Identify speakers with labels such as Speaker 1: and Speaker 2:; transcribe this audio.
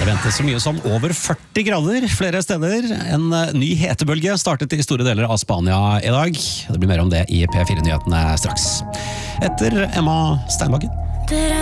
Speaker 1: ventes så mye som over 40 grader flere steder. En ny hetebølge startet i store deler av Spania i dag. Det blir mer om det i P4-nyhetene straks. Etter Emma Steinbakken.